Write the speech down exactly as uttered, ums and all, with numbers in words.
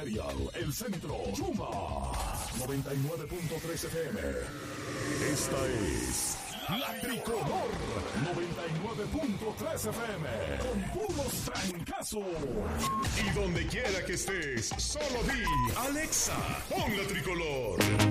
Imperial, El Centro, Chuma, noventa y nueve punto tres F M. Esta es La Tricolor, noventa y nueve punto tres F M, con puros trancazos. Y donde quiera que estés, solo di, Alexa, pon La Tricolor.